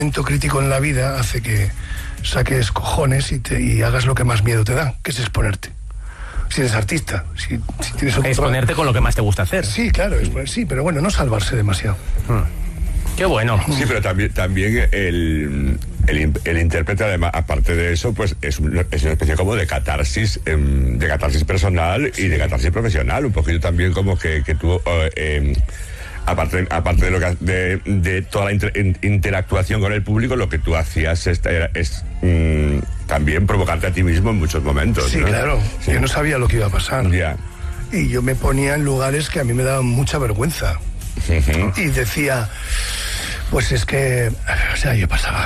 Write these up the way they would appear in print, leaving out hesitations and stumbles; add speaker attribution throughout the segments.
Speaker 1: crítico en la vida hace que saques cojones y hagas lo que más miedo te da, que es exponerte. Si eres artista, si tienes otro...
Speaker 2: Exponerte con lo que más te gusta hacer.
Speaker 1: Sí, claro, sí, pero bueno, no salvarse demasiado.
Speaker 2: Qué bueno.
Speaker 3: Sí, pero también el intérprete, además, aparte de eso, pues es una especie como de catarsis personal y de catarsis profesional, un poquito también como que tú... Aparte de toda la interactuación con el público, lo que tú hacías es también provocarte a ti mismo en muchos momentos.
Speaker 1: Sí, ¿no? Claro. Sí. Yo no sabía lo que iba a pasar.
Speaker 3: Ya.
Speaker 1: Y yo me ponía en lugares que a mí me daban mucha vergüenza. Y decía, pues es que... O sea, yo pasaba,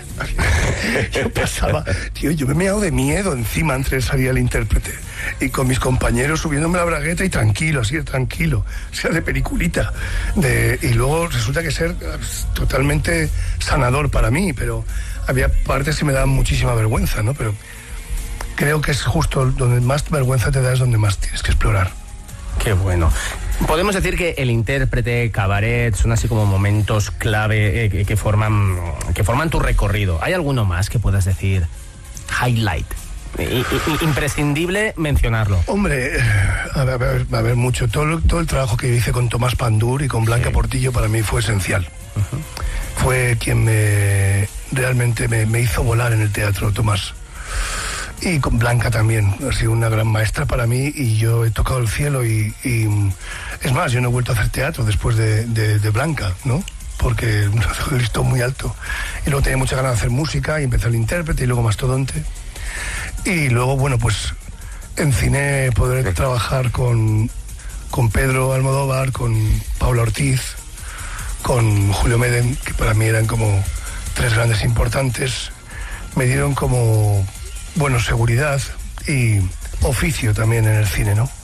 Speaker 1: tío, yo me he meado de miedo encima antes de salir el intérprete. Y con mis compañeros subiéndome la bragueta y tranquilo, así de tranquilo, o sea, de peliculita. Y luego resulta que ser totalmente sanador para mí, pero había partes que me daban muchísima vergüenza, ¿no? Pero creo que es justo donde más vergüenza te da, es donde más tienes que explorar.
Speaker 2: Qué bueno. Podemos decir que el intérprete, cabaret, son así como momentos clave que forman tu recorrido. ¿Hay alguno más que puedas decir highlight? Imprescindible mencionarlo.
Speaker 1: Hombre, a ver mucho. Todo el trabajo que hice con Tomás Pandur y con Blanca Portillo para mí fue esencial. Fue quien realmente me hizo volar en el teatro, Tomás. Y con Blanca también, ha sido una gran maestra para mí y yo he tocado el cielo y es más, yo no he vuelto a hacer teatro después de Blanca, ¿no? Porque el listón muy alto. Y luego tenía mucha ganas de hacer música y empecé el intérprete y luego Mastodonte. Y luego, bueno, pues en cine poder trabajar con Pedro Almodóvar, con Paula Ortiz, con Julio Medem, que para mí eran como tres grandes importantes, me dieron como... bueno, seguridad y oficio también en el cine, ¿no?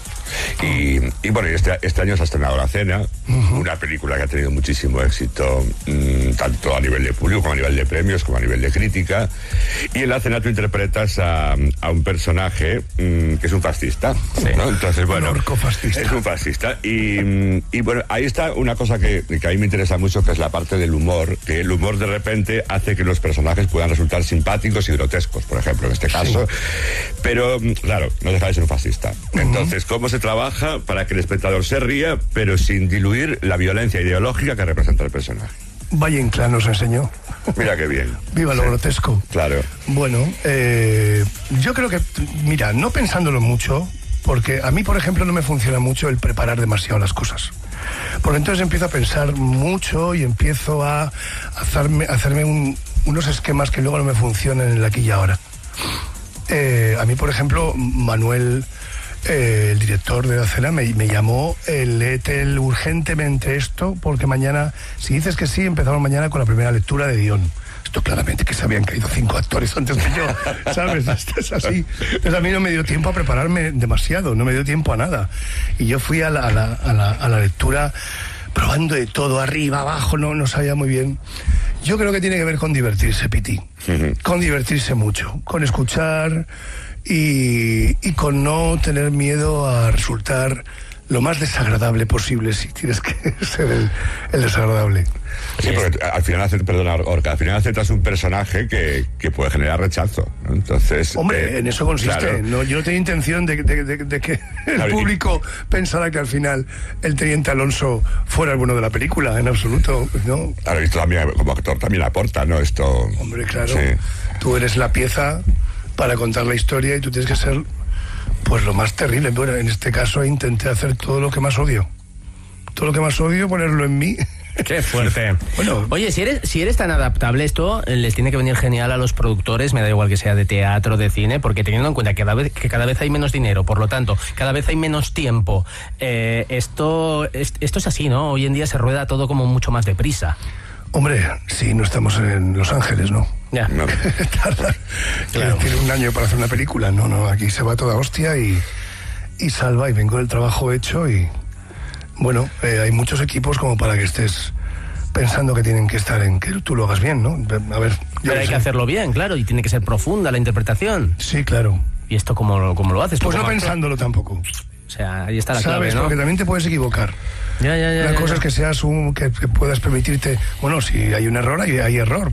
Speaker 3: Y bueno, este año se ha estrenado La Cena, una película que ha tenido muchísimo éxito, tanto a nivel de público como a nivel de premios, como a nivel de crítica. Y en La Cena tú interpretas a un personaje que es un fascista, ¿no? Entonces, bueno,
Speaker 1: un orcofascista.
Speaker 3: Es un fascista. Y bueno, ahí está una cosa que a mí me interesa mucho, que es la parte del humor, que el humor de repente hace que los personajes puedan resultar simpáticos y grotescos, por ejemplo, en este caso. Sí. Pero, claro, no deja de ser un fascista. Entonces, ¿cómo se trabaja para que el espectador se ría, pero sin diluir la violencia ideológica que representa el personaje?
Speaker 1: Valle Inclán nos enseñó.
Speaker 3: Mira qué bien.
Speaker 1: Viva lo grotesco.
Speaker 3: Claro.
Speaker 1: Bueno, yo creo que, mira, no pensándolo mucho, porque a mí, por ejemplo, no me funciona mucho el preparar demasiado las cosas. Porque entonces empiezo a pensar mucho y empiezo a hacerme unos esquemas que luego no me funcionan en el aquí y ahora. A mí, por ejemplo, Manuel... el director de La Cena me llamó, léete urgentemente esto, porque mañana, si dices que sí, empezamos mañana con la primera lectura de guión. Esto claramente que se habían caído 5 actores antes que yo, ¿sabes? Esto es así. Entonces a mí no me dio tiempo a prepararme demasiado, no me dio tiempo a nada. Y yo fui a la lectura probando de todo, arriba, abajo, no sabía muy bien. Yo creo que tiene que ver con divertirse, Piti. Con divertirse mucho, con escuchar... Y con no tener miedo a resultar lo más desagradable posible, si tienes que ser el desagradable.
Speaker 3: Sí, porque al final, perdona, Orca, al final aceptas un personaje que puede generar rechazo, ¿no? Entonces...
Speaker 1: Hombre, en eso consiste. Claro. No, yo no tenía intención de que el público pensara que al final el Teniente Alonso fuera el bueno de la película, en absoluto, ¿no?
Speaker 3: Claro, esto también, como actor también aporta, ¿no? Esto...
Speaker 1: Hombre, claro.
Speaker 3: Sí.
Speaker 1: Tú eres la pieza para contar la historia y tú tienes que ser, pues, lo más terrible. Bueno, en este caso intenté hacer todo lo que más odio. Todo lo que más odio, ponerlo en mí.
Speaker 2: Qué fuerte. Bueno. Oye, si eres tan adaptable, esto les tiene que venir genial a los productores, me da igual que sea de teatro, de cine, porque teniendo en cuenta que cada vez hay menos dinero, por lo tanto, cada vez hay menos tiempo, esto es así, ¿no? Hoy en día se rueda todo como mucho más deprisa.
Speaker 1: Hombre, sí, no estamos en Los Ángeles, ¿no?
Speaker 2: Ya.
Speaker 1: No. Claro. Tiene un año para hacer una película. No, aquí se va toda hostia y salva, y vengo del trabajo hecho y... Bueno, hay muchos equipos como para que estés pensando que tienen que estar en que tú lo hagas bien, ¿no? A ver...
Speaker 2: Pero hay que hacerlo bien, claro, y tiene que ser profunda la interpretación.
Speaker 1: Sí, claro.
Speaker 2: ¿Y esto cómo lo haces?
Speaker 1: Pues no pensándolo tampoco.
Speaker 2: sea, ahí está la
Speaker 1: ¿Sabes?
Speaker 2: clave, ¿no?
Speaker 1: Porque también te puedes equivocar.
Speaker 2: Ya,
Speaker 1: Una cosa es que seas que puedas permitirte, bueno, si hay un error, hay error.